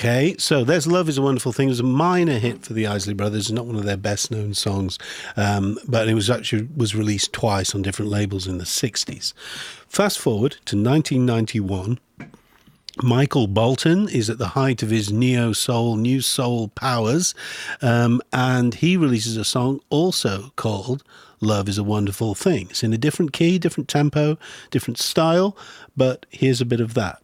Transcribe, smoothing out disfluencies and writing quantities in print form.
Okay, so there's Love is a Wonderful Thing. It was a minor hit for the Isley Brothers, not one of their best known songs, but it was released twice on different labels in the 60s. Fast forward to 1991. Michael Bolton is at the height of his new soul powers, and he releases a song also called Love is a Wonderful Thing. It's in a different key, different tempo, different style, but here's a bit of that.